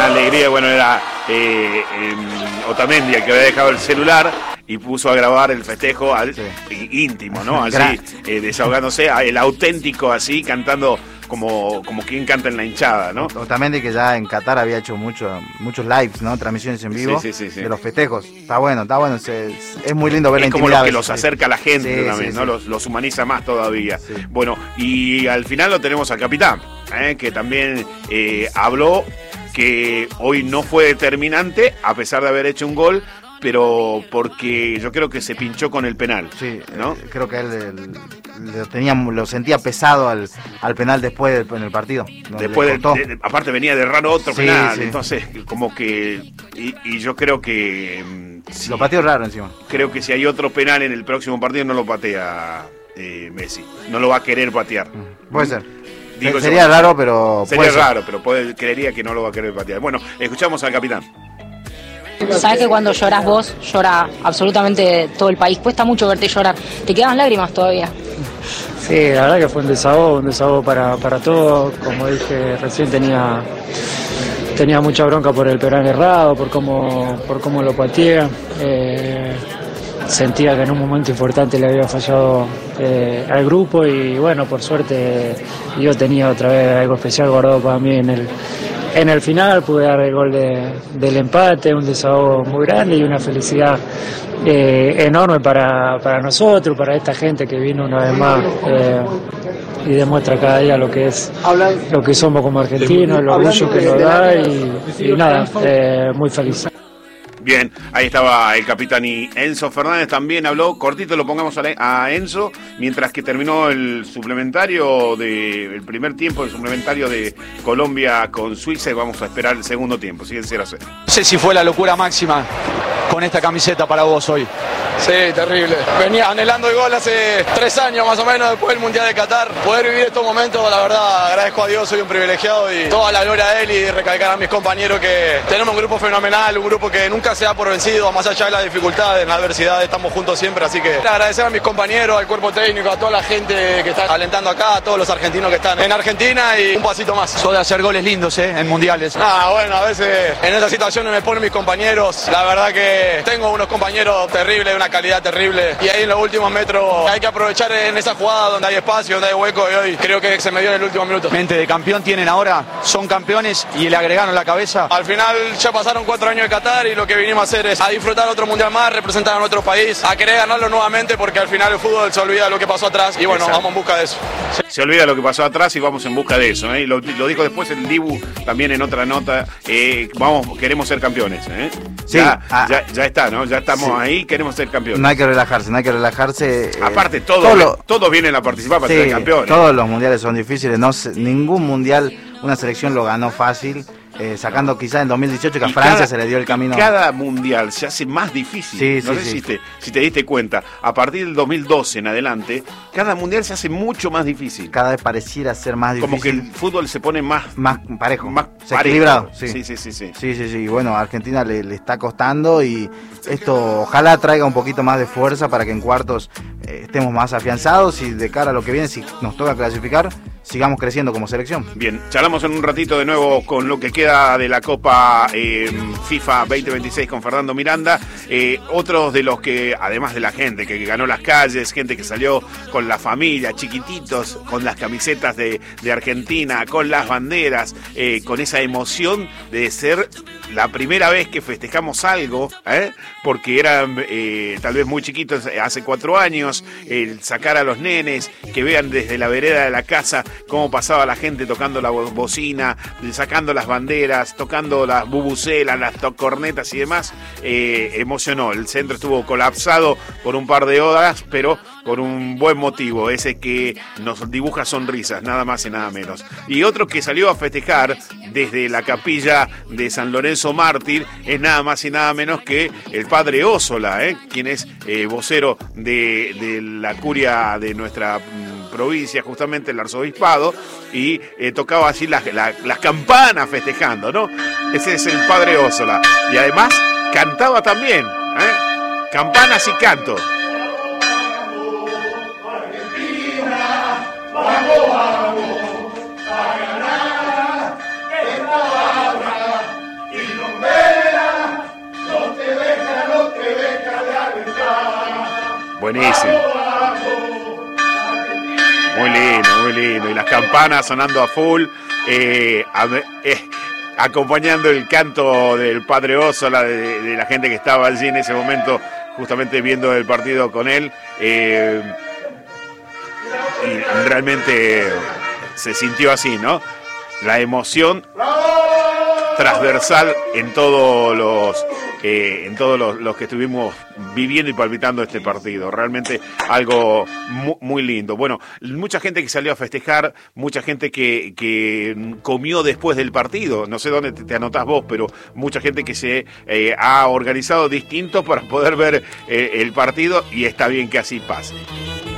alegría. Bueno, era Otamendi el que había dejado el celular y puso a grabar el festejo íntimo, ¿no? Así, desahogándose, el auténtico así, cantando como quien canta en la hinchada, ¿no? Otamendi, que ya en Qatar había hecho muchos lives, ¿no? Transmisiones en vivo de los festejos. Está bueno, es muy lindo ver la intimidad. Es como lo que los acerca a la gente también, ¿no? Los humaniza más todavía. Sí. Bueno, y al final lo tenemos al capitán, que también habló que hoy no fue determinante, a pesar de haber hecho un gol, pero porque yo creo que se pinchó con el penal. Sí, ¿no? Creo que él lo sentía pesado al penal después en el partido. Después aparte venía de raro otro penal, entonces como que y yo creo que lo pateó raro encima. Creo que si hay otro penal en el próximo partido no lo patea Messi, no lo va a querer patear. Puede ser. Sería raro, pero creería que no lo va a querer patear. Bueno, escuchamos al capitán. Sabes que cuando lloras vos, llora absolutamente todo el país. Cuesta mucho verte llorar. ¿Te quedan lágrimas todavía? Sí, la verdad que fue un desahogo para todos. Como dije, recién tenía mucha bronca por el penal errado, por cómo lo pateé. Sentía que en un momento importante le había fallado al grupo y bueno, por suerte yo tenía otra vez algo especial guardado para mí en el final. Pude dar el gol del empate, un desahogo muy grande y una felicidad enorme para nosotros, para esta gente que vino una vez más y demuestra cada día lo que somos como argentinos, el orgullo que nos da y nada, muy feliz. Bien, ahí estaba el capitán y Enzo Fernández también habló, cortito lo pongamos a Enzo, mientras que terminó el suplementario el primer tiempo, el suplementario de Colombia con Suiza y vamos a esperar el segundo tiempo, siguen 0-0. No sé si fue la locura máxima con esta camiseta para vos hoy. Sí, terrible. Venía anhelando el gol hace 3 años más o menos después del Mundial de Qatar. Poder vivir estos momentos, la verdad, agradezco a Dios, soy un privilegiado y toda la gloria a él y recalcar a mis compañeros que tenemos un grupo fenomenal, un grupo que nunca se da por vencido, más allá de las dificultades, en la adversidad estamos juntos siempre, así que agradecer a mis compañeros, al cuerpo técnico, a toda la gente que está alentando acá, a todos los argentinos que están en Argentina y un pasito más. Sos de hacer goles lindos, en mundiales. Bueno, a veces en esas situaciones me ponen mis compañeros, la verdad que tengo unos compañeros terribles, de una calidad terrible y ahí en los últimos metros hay que aprovechar en esa jugada donde hay espacio, donde hay hueco y hoy creo que se me dio en el último minuto. Mente de campeón tienen ahora, son campeones y le agregaron la cabeza. Al final ya pasaron 4 años de Qatar y lo que vinimos a hacer es a disfrutar otro mundial más, representar a nuestro país, a querer ganarlo nuevamente porque al final el fútbol se olvida de lo que pasó atrás y bueno, vamos en busca de eso. Se olvida lo que pasó atrás y vamos en busca de eso, ¿eh? Lo dijo después el Dibu también en otra nota, queremos ser campeones, ¿eh? Sí, ya está, ¿no? Ya estamos ahí, queremos ser campeones. No hay que relajarse. Aparte, todos vienen a participar para ser campeones. Todos los mundiales son difíciles, ningún mundial una selección lo ganó fácil. Sacando quizás en 2018 que a Francia se le dio el camino. Cada mundial se hace más difícil. No sé si te diste cuenta. A partir del 2012 en adelante, cada mundial se hace mucho más difícil. Cada vez pareciera ser más difícil. Como que el fútbol se pone más parejo. Más equilibrado. Sí. Bueno, a Argentina le está costando y esto ojalá traiga un poquito más de fuerza para que en cuartos estemos más afianzados y de cara a lo que viene, si nos toca clasificar, sigamos creciendo como selección. Bien, charlamos en un ratito de nuevo con lo que queda de la Copa FIFA 2026 con Fernando Miranda. Otros de los que, además de la gente que ganó las calles, gente que salió con la familia, chiquititos, con las camisetas de Argentina, con las banderas, con esa emoción de ser la primera vez que festejamos algo, porque eran tal vez muy chiquitos hace 4 años, el sacar a los nenes, que vean desde la vereda de la casa cómo pasaba la gente tocando la bocina, sacando las banderas, tocando las bubucelas, las cornetas y demás, emocionó. El centro estuvo colapsado por un par de horas, pero por un buen motivo, ese que nos dibuja sonrisas, nada más y nada menos. Y otro que salió a festejar desde la capilla de San Lorenzo Mártir es nada más y nada menos que el padre Ósola, quien es vocero de la curia de nuestra provincia, justamente el arzobispado, y tocaba así las campanas festejando, ¿no? Ese es el padre Ósola. Y además cantaba también, campanas y canto. Buenísimo. Muy lindo. Y las campanas sonando a full, acompañando el canto del Padre Oso, de la gente que estaba allí en ese momento, justamente viendo el partido con él. Y realmente se sintió así, ¿no? La emoción transversal en todos los que estuvimos viviendo y palpitando este partido. Realmente algo muy lindo. Bueno, mucha gente que salió a festejar, mucha gente que comió después del partido. No sé dónde te anotás vos, pero mucha gente que se ha organizado distinto para poder ver el partido, y está bien que así pase.